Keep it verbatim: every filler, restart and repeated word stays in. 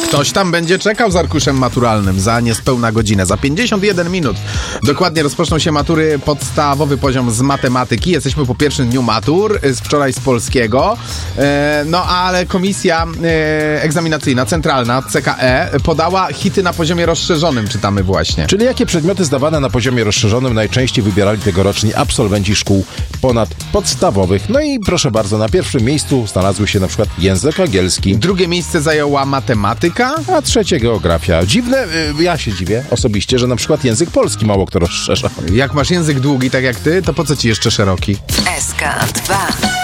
Ktoś tam będzie czekał z arkuszem maturalnym za niespełna godzinę. Za pięćdziesiąt jeden minut dokładnie rozpoczną się matury, podstawowy poziom z matematyki. Jesteśmy po pierwszym dniu matur, z wczoraj z polskiego. E, no ale komisja e, egzaminacyjna, centralna, C K E, podała hity na poziomie rozszerzonym, czytamy właśnie. Czyli jakie przedmioty zdawane na poziomie rozszerzonym najczęściej wybierali tegoroczni absolwenci szkół ponadpodstawowych? No i proszę bardzo, na pierwszym miejscu znalazły się na przykład język angielski. Drugie miejsce zajęła matematyka, a trzecie geografia. Dziwne, y, ja się dziwię osobiście, że na przykład język polski mało kto rozszerza. Jak masz język długi tak jak ty, to po co ci jeszcze szeroki? S K dwa.